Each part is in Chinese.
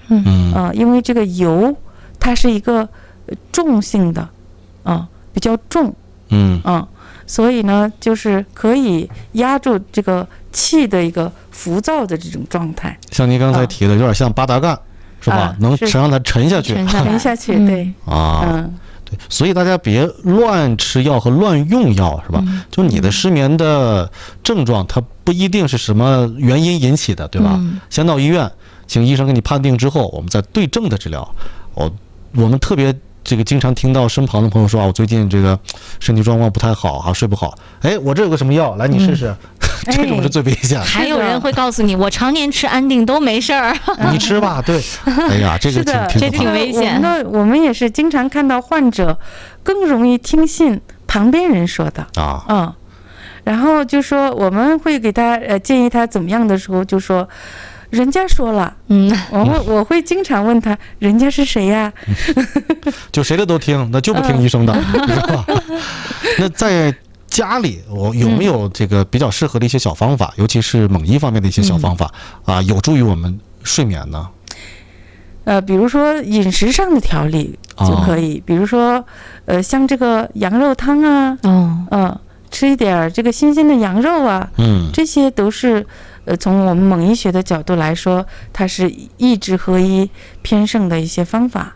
因为这个油它是一个重性的比较重，所以呢就是可以压住这个气的一个浮躁的这种状态。 像您刚才提的有点像八达干，是吧？能让它沉下去， 沉下去，对对，所以大家别乱吃药和乱用药，是吧？就你的失眠的症状，它不一定是什么原因引起的，对吧？先到医院，请医生给你判定之后，我们再对症的治疗。我们特别经常听到身旁的朋友说我最近这个身体状况不太好睡不好。哎，我这有个什么药，来你试试。这种是最危险的。 还有人会告诉你，我常年吃安定都没事儿， 你吃吧。对，哎呀，这个挺危险。 我们也是经常看到患者更容易听信旁边人说的然后就说我们会给他建议他怎么样的时候，就说人家说了，我会经常问他，人家是谁呀？ 就谁的都听，那就不听医生的，是吧？那在家里我有没有这个比较适合的一些小方法，尤其是蒙医方面的一些小方法有助于我们睡眠呢？ 比如说饮食上的调理就可以，比如说像这个羊肉汤吃一点这个新鲜的羊肉这些都是从我们蒙医学的角度来说，它是意志合一偏盛的一些方法。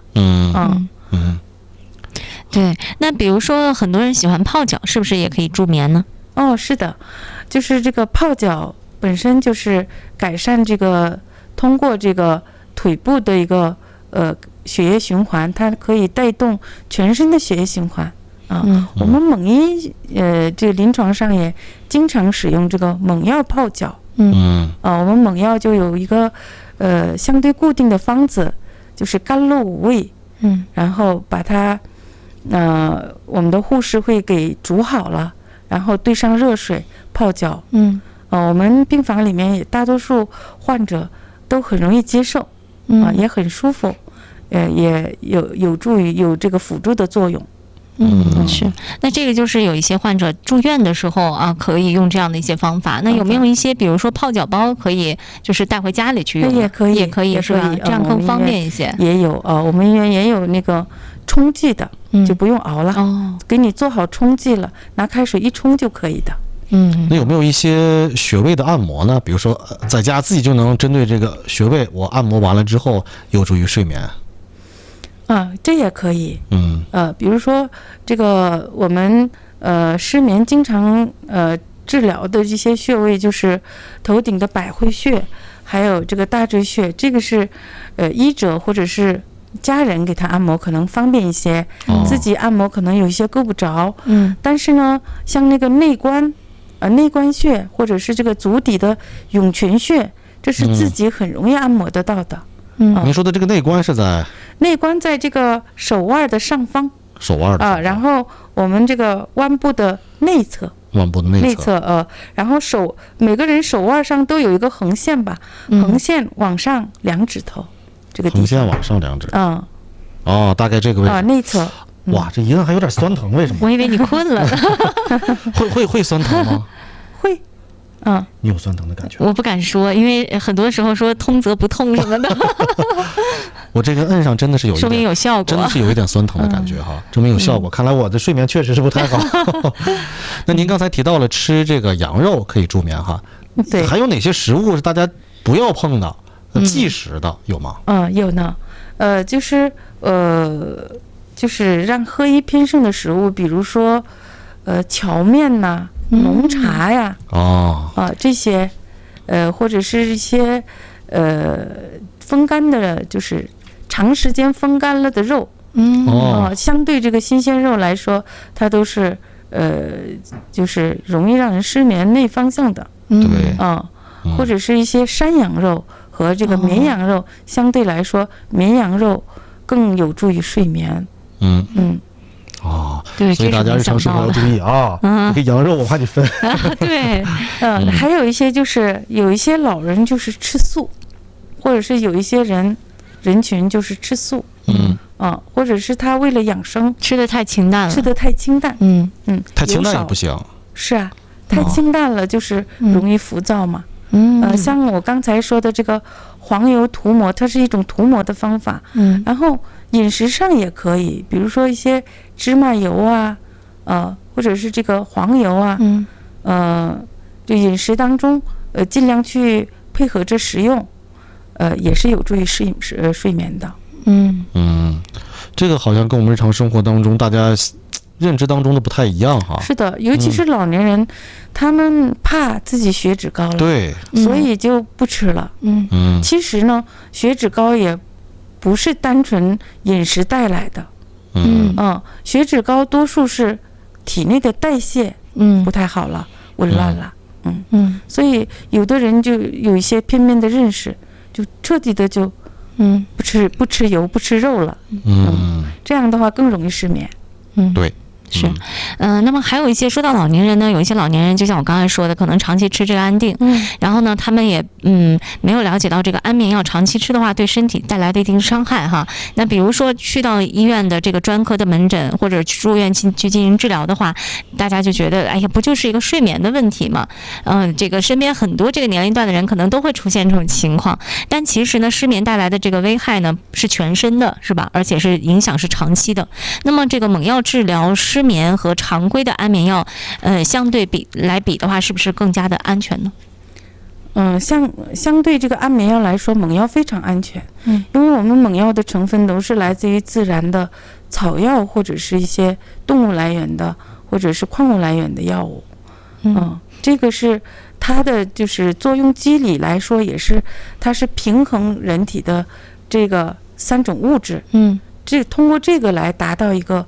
对，那比如说很多人喜欢泡脚，是不是也可以助眠呢？ 是的，就是这个泡脚本身就是改善这个通过这个腿部的一个血液循环，它可以带动全身的血液循环我们蒙医这个临床上也经常使用这个蒙药泡脚。我们蒙药就有一个相对固定的方子，就是甘露五味。然后把它我们的护士会给煮好了，然后兑上热水泡脚。我们病房里面也大多数患者都很容易接受也很舒服，也有助于有这个辅助的作用。 是。那这个就是有一些患者住院的时候可以用这样的一些方法。那有没有一些比如说泡脚包可以就是带回家里去用？ 也可以是吧？这样更方便一些。 也有我们医院也有那个冲剂的，就不用熬了给你做好冲剂了，拿开水一冲就可以的。 那有没有一些穴位的按摩呢？比如说在家自己就能针对这个穴位，我按摩完了之后有助于睡眠？ 这也可以。比如说这个我们失眠经常治疗的这些穴位，就是头顶的百会穴，还有这个大椎穴。这个是医者或者是家人给他按摩可能方便一些，自己按摩可能有一些够不着。但是呢，像那个内关穴，或者是这个足底的涌泉穴，这是自己很容易按摩得到的。 您说的这个内关是在？ 内关在这个手腕的上方。 手腕的然后我们这个腕部的内侧。 腕部的内侧然后每个人手腕上都有一个横线吧，横线往上2指头，这个地方横线往上2指。大概这个位置。 内侧。 哇，这一摁还有点酸疼，为什么？ 我以为你困了。 会酸疼吗？ 会。 你有酸疼的感觉？ 我不敢说，因为很多时候说通则不痛什么的。 我这个摁上真的是有一点， 说明有效果， 真的是有一点酸疼的感觉证明有效果。看来我的睡眠确实是不太好。那您刚才提到了吃这个羊肉可以助眠对。 还有哪些食物是大家不要碰的忌食的有吗？ 有呢。就是让合一偏盛的食物，比如说荞面呐、浓茶呀，这些，或者是一些风干的，就是长时间风干了的肉，相对这个新鲜肉来说，它都是就是容易让人失眠内方向的。 对。 或者是一些山羊肉和这个绵羊肉，相对来说，绵羊肉更有助于睡眠。 对， 所以大家日常生活要注意这个羊肉我怕你分。 对。 还有一些就是有一些老人就是吃素，或者是有一些人群就是吃素。或者是他为了养生吃得太清淡了， 太清淡也不行。 是啊，太清淡了就是容易浮躁嘛。像我刚才说的这个黄油涂抹，它是一种涂抹的方法。然后饮食上也可以，比如说一些芝麻油啊，或者是这个黄油啊，就饮食当中尽量去配合着食用，也是有助于睡眠的。 这个好像跟我们日常生活当中大家认知当中的不太一样哈。 是的，尤其是老年人，他们怕自己血脂高了， 对， 所以就不吃了。其实呢，血脂高也不是单纯饮食带来的。血脂高多数是体内的代谢不太好了，紊乱了。所以有的人就有一些片面的认识，就彻底的就不吃油不吃肉了。这样的话更容易失眠。 对。 是，那么还有一些说到老年人呢，有一些老年人就像我刚才说的，可能长期吃这个安定，然后呢，他们也没有了解到这个安眠药长期吃的话对身体带来的一定伤害哈。那比如说去到医院的这个专科的门诊或者住院去进行治疗的话，大家就觉得哎呀，不就是一个睡眠的问题吗？这个身边很多这个年龄段的人可能都会出现这种情况，但其实呢，失眠带来的这个危害呢是全身的，是吧？而且是影响是长期的。那么这个猛药治疗失眠和常规的安眠药，相对比的话，是不是更加的安全呢？ 相对这个安眠药来说，猛药非常安全。因为我们猛药的成分都是来自于自然的草药或者是一些动物来源的，或者是矿物来源的药物。这个是它的就是作用机理来说，也是它是平衡人体的这个3种物质。通过这个来达到一个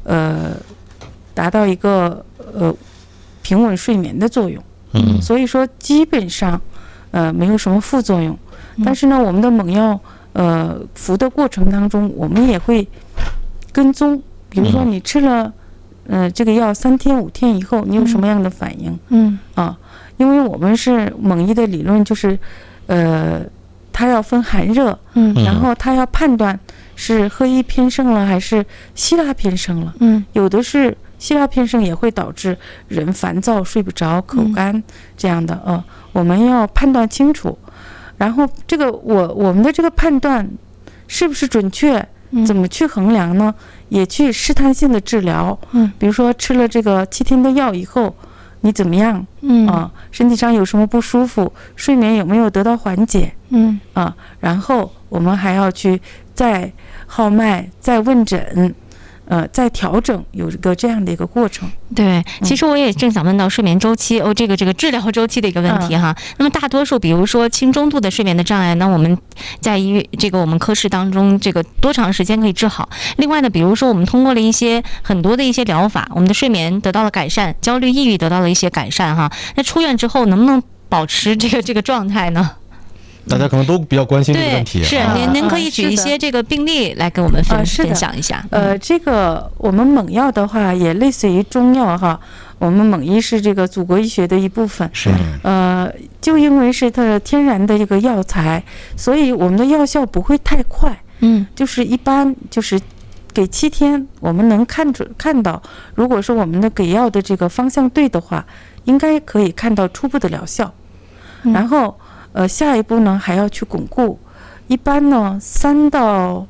平稳睡眠的作用。所以说基本上没有什么副作用。但是呢，我们的猛药服的过程当中，我们也会跟踪，比如说你吃了这个药3天5天以后，你有什么样的反应？因为我们是猛医的理论，就是它要分寒热，然后它要判断是荷一偏盛了还是希腊偏盛了。有的是希腊偏盛也会导致人烦躁、睡不着、口干这样的。我们要判断清楚，然后这个我们的这个判断是不是准确，怎么去衡量呢？也去试探性的治疗。比如说吃了这个7天的药以后，你怎么样？身体上有什么不舒服？睡眠有没有得到缓解？然后我们还要去再号脉、再问诊。再调整，有一个这样的一个过程。 对，其实我也正想问到睡眠周期这个治疗周期的一个问题哈。那么大多数，比如说轻中度的睡眠的障碍，那我们在我们科室当中，这个多长时间可以治好？另外呢，比如说我们通过了很多的一些疗法，我们的睡眠得到了改善，焦虑、抑郁得到了一些改善哈。那出院之后能不能保持这个状态呢？ 大家可能都比较关心这个问题。 是，您可以举一些这个病例来跟我们分享一下。 这个我们猛药的话，也类似于中药哈。我们猛医是这个祖国医学的一部分。 是。 就因为是它天然的一个药材，所以我们的药效不会太快。就是一般就是给7天，我们能看到，如果说我们的给药的这个方向对的话，应该可以看到初步的疗效。然后。下一步呢还要去巩固，一般呢3到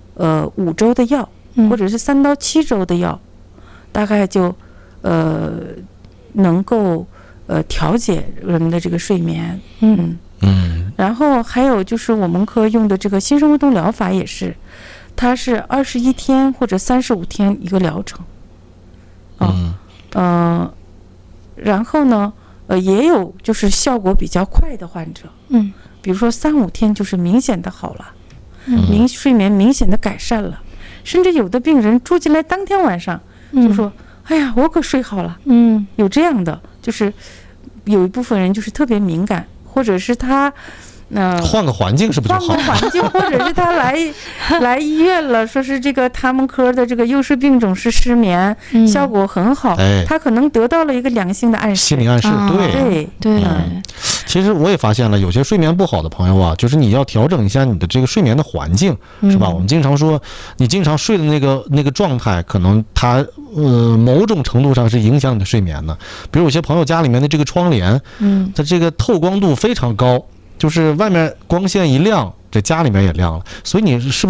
5周的药，或者是3到7周的药，大概就能够调节人们的这个睡眠。然后还有就是我们科用的这个新生活动疗法也是，它是21天或者35天一个疗程。然后呢。也有就是效果比较快的患者，比如说3、5天就是明显的好了，睡眠明显的改善了，甚至有的病人住进来当天晚上就说：“哎呀，我可睡好了。”有这样的，就是有一部分人就是特别敏感，或者是他换个环境是不是好？ 换个环境，或者是他来医院了，说是这个他们科的这个优势病种是失眠，效果很好，他可能得到了一个良性的暗示， 心理暗示。 对。 其实我也发现了，有些睡眠不好的朋友啊，就是你要调整一下你的这个睡眠的环境，是吧？我们经常说，你经常睡的那个状态，可能它某种程度上是影响你的睡眠的。比如有些朋友家里面的这个窗帘，它这个透光度非常高。 就是外面光线一亮，这家里面也亮了，所以你是不是